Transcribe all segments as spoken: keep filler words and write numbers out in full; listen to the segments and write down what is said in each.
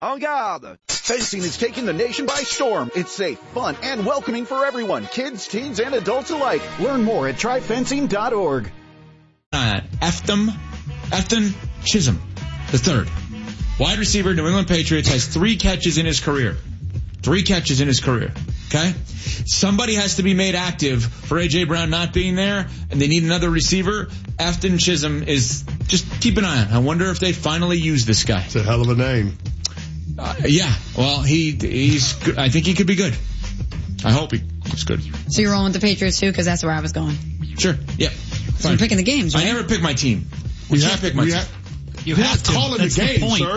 En garde! Fencing is taking the nation by storm. It's safe, fun, and welcoming for everyone, kids, teens, and adults alike. Learn more at try fencing dot org. Uh, Efton, Efton Chisholm, the third. Wide receiver, New England Patriots, has three catches in his career. Three catches in his career. Okay? Somebody has to be made active for A J. Brown not being there, and they need another receiver. Efton Chisholm is, just keep an eye on. I wonder if they finally use this guy. It's a hell of a name. Uh, yeah, well, he he's good. I think he could be good. I hope he, he's good. So you're rolling with the Patriots too, because that's where I was going. Sure, yeah. So you're picking the games, right? I never pick my team. We You can't have, pick my you team. have, You You're have not to. calling That's the game, the point.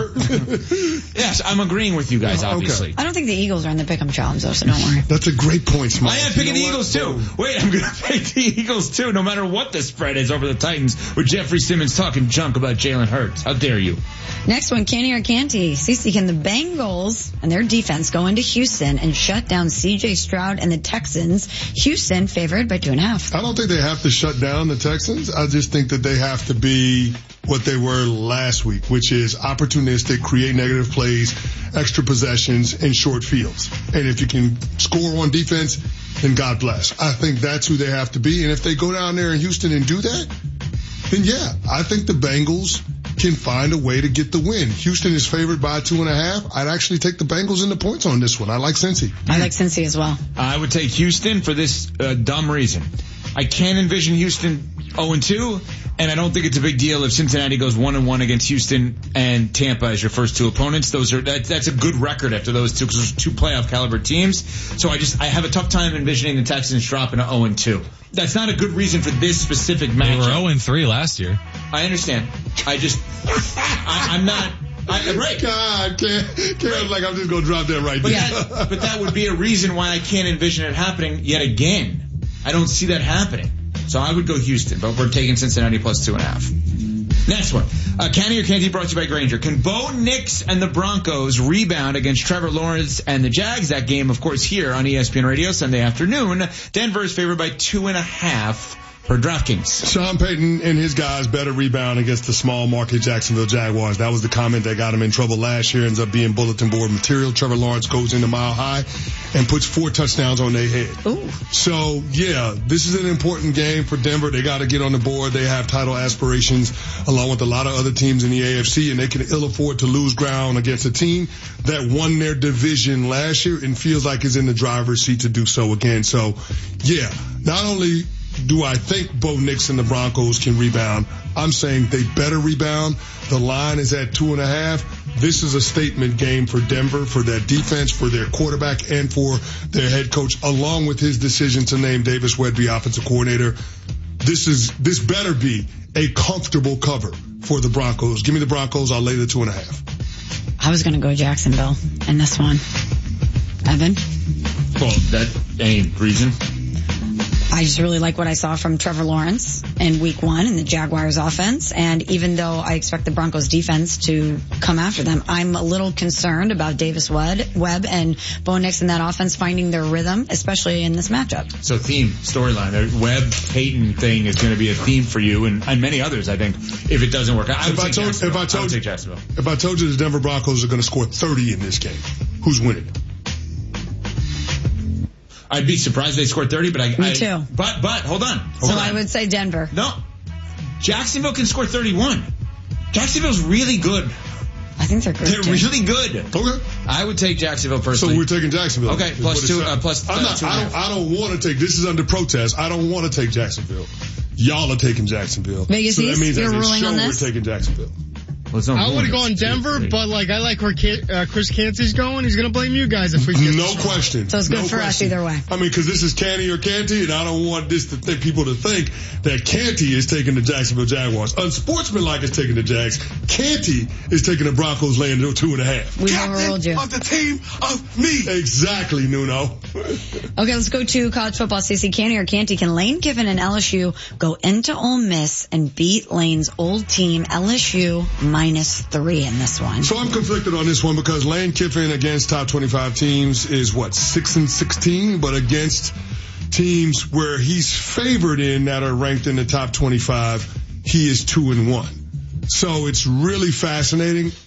sir. Yes, I'm agreeing with you guys, Okay. obviously. I don't think the Eagles are in the pick'em challenge, though, so don't worry. That's a great point, Smile. I am picking the Eagles, too. Wait, I'm going to pick the Eagles, too, no matter what the spread is over the Titans with Jeffrey Simmons talking junk about Jalen Hurts. How dare you? Next one, Canty or Canty. Cece, can the Bengals and their defense go into Houston and shut down C J Stroud and the Texans? Houston favored by two and a half. I don't think they have to shut down the Texans. I just think that they have to be what they were last week, which is opportunistic, create negative plays, extra possessions, and short fields. And if you can score on defense, then God bless. I think that's who they have to be. And if they go down there in Houston and do that, then yeah, I think the Bengals can find a way to get the win. Houston is favored by two and a half. I'd actually take the Bengals in the points on this one. I like Cincy. I like Cincy as well. I would take Houston for this uh, dumb reason. I can't envision Houston oh and two, and I don't think it's a big deal if Cincinnati goes one and one against Houston and Tampa as your first two opponents. Those are that, that's a good record after those two, because those are two playoff caliber teams. So I just I have a tough time envisioning the Texans dropping to oh and two. That's not a good reason for this specific matchup. They were oh and three last year. I understand. I just I, I'm not. I, right. God, Karen's like, I'm just going to drop that right but there. That, but that would be a reason why I can't envision it happening yet again. I don't see that happening. So I would go Houston, but we're taking Cincinnati plus two and a half. Next one. Uh, Canty or Canty brought to you by Granger. Can Bo Nix and the Broncos rebound against Trevor Lawrence and the Jags? That game, of course, here on E S P N Radio Sunday afternoon. Denver is favored by two and a half for DraftKings. Sean Payton and his guys better rebound against the small market Jacksonville Jaguars. That was the comment that got him in trouble last year. Ends up being bulletin board material. Trevor Lawrence goes into Mile High and puts four touchdowns on their head. Ooh. So, yeah, this is an important game for Denver. They got to get on the board. They have title aspirations along with a lot of other teams in the A F C, and they can ill afford to lose ground against a team that won their division last year and feels like is in the driver's seat to do so again. So, yeah, not only do I think Bo Nix and the Broncos can rebound, I'm saying they better rebound. The line is at two and a half. This is a statement game for Denver, for their defense, for their quarterback, and for their head coach, along with his decision to name Davis Webb the offensive coordinator. This is, this better be a comfortable cover for the Broncos. Give me the Broncos. I'll lay the two and a half. I was going to go Jacksonville in this one. Evan? Well, that ain't reason. I just really like what I saw from Trevor Lawrence in week one in the Jaguars offense. And even though I expect the Broncos defense to come after them, I'm a little concerned about Davis Webb and Bo Nix in that offense finding their rhythm, especially in this matchup. So theme, storyline, the Webb Payton thing is going to be a theme for you and, and many others, I think, if it doesn't work. I would, If I take, told- Jacksonville. if I told- I would take Jacksonville. If I told you the Denver Broncos are going to score thirty in this game, who's winning? I'd be surprised if they scored thirty, but I... Me I, too. But, but, hold on. So Hold on. I would say Denver. No. Jacksonville can score thirty-one. Jacksonville's really good. I think they're good They're too. really good. Okay. I would take Jacksonville personally. So we're taking Jacksonville. Okay, is plus what it two, sounds. uh, plus, I'm uh, not, two and a I don't, half. I don't want to take, this is under protest. I don't want to take Jacksonville. Y'all are taking Jacksonville. Vegas so that East, means you're as a ruling show, on this? we're taking Jacksonville. Well, it's not I would ruling have gone it. Denver, but like I like where Can- uh, Chris Canty's going. He's going to blame you guys if we get No this question. So it's good no for us question. either way. I mean, because this is Canty or Canty, and I don't want this to think people to think that Canty is taking the Jacksonville Jaguars. Unsportsmanlike is taking the Jags. Canty is taking the Broncos laying two and a half. We've overruled you. Of the team of me. Exactly, Nuno. Okay, let's go to college football. C C, Canty or Canty, can Lane Kiffin and L S U go into Ole Miss and beat Lane's old team, L S U, minus three in this one? So I'm conflicted on this one because Lane Kiffin against top twenty-five teams is what, six and sixteen, but against teams where he's favored in that are ranked in the top twenty-five, he is two and one. So it's really fascinating.